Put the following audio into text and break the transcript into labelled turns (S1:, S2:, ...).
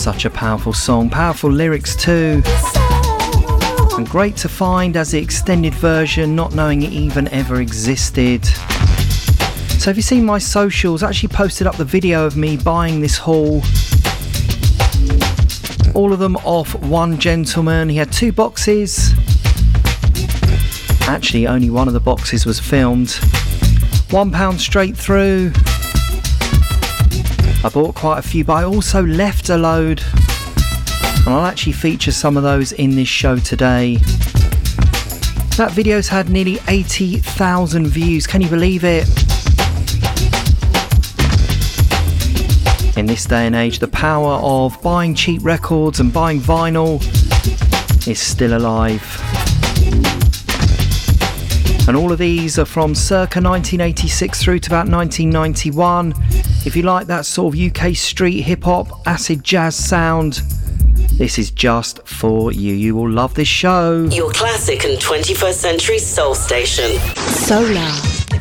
S1: Such a powerful song, powerful lyrics too. And great to find as the extended version, not knowing it even ever existed. So if you've seen my socials, I actually posted up the video of me buying this haul. All of them off one gentleman. He had 2 boxes. Actually, only one of the boxes was filmed. £1 straight through. I bought quite a few, but I also left a load. And I'll actually feature some of those in this show today. That video's had nearly 80,000 views. Can you believe it? In this day and age, the power of buying cheap records and buying vinyl is still alive. And all of these are from circa 1986 through to about 1991. If you like that sort of UK street hip-hop, acid jazz sound, this is just for you. You will love this show.
S2: Your classic and 21st century soul station.
S3: Solar.